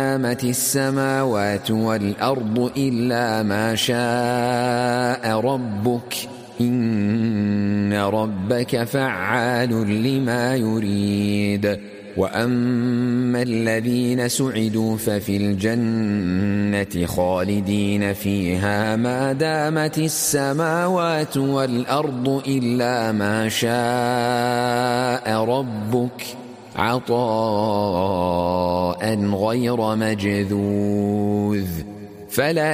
دامت السماوات والأرض إلا ما شاء ربك إن ربك فعال لما يريد. وأما الذين سعدوا ففي الجنة خالدين فيها ما دامت السماوات والأرض إلا ما شاء ربك عطاء غير مجذوذ. فلا